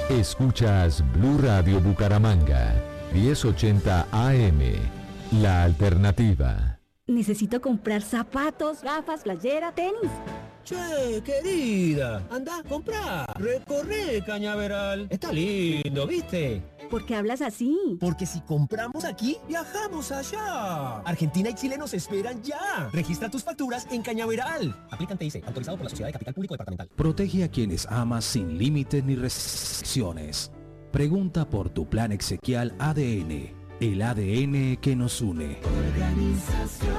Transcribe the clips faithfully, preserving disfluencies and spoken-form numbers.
Escuchas Blue Radio Bucaramanga, diez ochenta A M, La Alternativa. Necesito comprar zapatos, gafas, playera, tenis. Che, querida, anda, comprá, recorre Cañaveral. Está lindo, ¿viste? ¿Por qué hablas así? Porque si compramos aquí, viajamos allá. Argentina y Chile nos esperan ya. Registra tus facturas en Cañaveral. Aplican T I C, autorizado por la Sociedad de Capital Público Departamental. Protege a quienes amas sin límites ni restricciones. Pregunta por tu plan exequial A D N. El A D N que nos une. Organización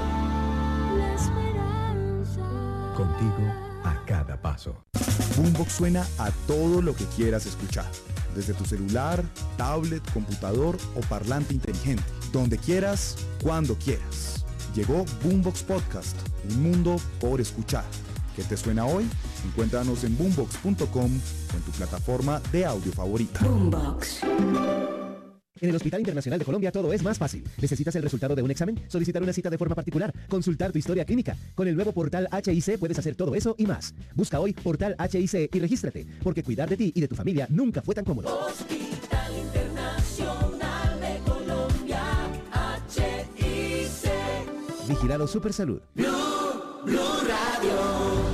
La Esperanza. Contigo a cada paso. Boombox suena a todo lo que quieras escuchar. Desde tu celular, tablet, computador o parlante inteligente. Donde quieras, cuando quieras. Llegó Boombox Podcast, un mundo por escuchar. ¿Qué te suena hoy? Encuéntranos en boombox punto com o en tu plataforma de audio favorita. Boombox. En el Hospital Internacional de Colombia todo es más fácil. ¿Necesitas el resultado de un examen? ¿Solicitar una cita de forma particular? ¿Consultar tu historia clínica? Con el nuevo portal H I C puedes hacer todo eso y más. Busca hoy Portal H I C y regístrate, porque cuidar de ti y de tu familia nunca fue tan cómodo. Hospital Internacional de Colombia, H I C. Vigilado Supersalud. Blue, Blue Radio.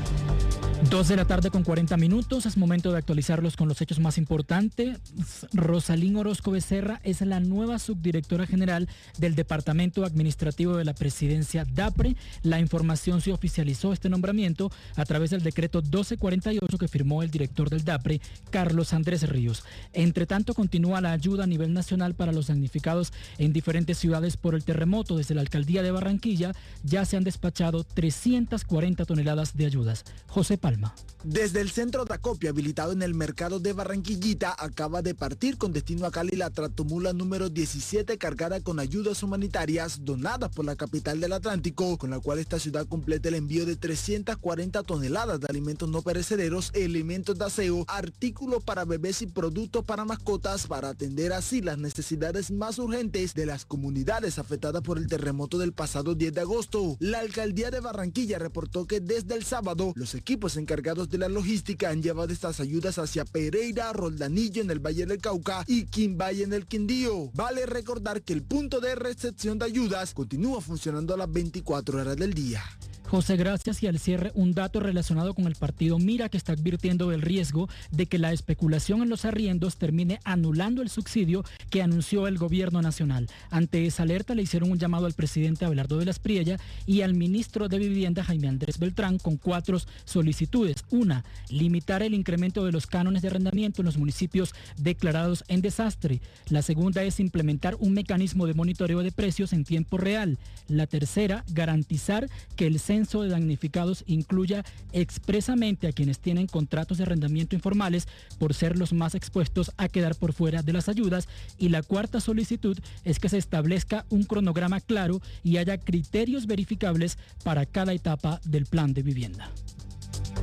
Dos de la tarde con cuarenta minutos, es momento de actualizarlos con los hechos más importantes. Rosalín Orozco Becerra es la nueva subdirectora general del Departamento Administrativo de la Presidencia DAPRE. La información se oficializó este nombramiento a través del decreto doce cuarenta y ocho que firmó el director del DAPRE, Carlos Andrés Ríos. Entre tanto, continúa la ayuda a nivel nacional para los damnificados en diferentes ciudades por el terremoto. Desde la alcaldía de Barranquilla ya se han despachado trescientas cuarenta toneladas de ayudas. José Palma. Desde el centro de acopio habilitado en el mercado de Barranquillita acaba de partir con destino a Cali la tratomula número diecisiete cargada con ayudas humanitarias donadas por la capital del Atlántico, con la cual esta ciudad completa el envío de trescientas cuarenta toneladas de alimentos no perecederos, elementos de aseo, artículos para bebés y productos para mascotas para atender así las necesidades más urgentes de las comunidades afectadas por el terremoto del pasado diez de agosto. La alcaldía de Barranquilla reportó que desde el sábado los equipos encargados de la logística han llevado estas ayudas hacia Pereira, Roldanillo en el Valle del Cauca y Quimbaya en el Quindío. Vale recordar que el punto de recepción de ayudas continúa funcionando a las veinticuatro horas del día. José, gracias. Y al cierre, un dato relacionado con el partido Mira, que está advirtiendo del riesgo de que la especulación en los arriendos termine anulando el subsidio que anunció el gobierno nacional. Ante esa alerta le hicieron un llamado al presidente Abelardo de las Priella y al ministro de Vivienda Jaime Andrés Beltrán con cuatro solicitudes. Una, limitar el incremento de los cánones de arrendamiento en los municipios declarados en desastre. La segunda es implementar un mecanismo de monitoreo de precios en tiempo real. La tercera, garantizar que el censo de damnificados incluya expresamente a quienes tienen contratos de arrendamiento informales por ser los más expuestos a quedar por fuera de las ayudas. Y la cuarta solicitud es que se establezca un cronograma claro y haya criterios verificables para cada etapa del plan de vivienda.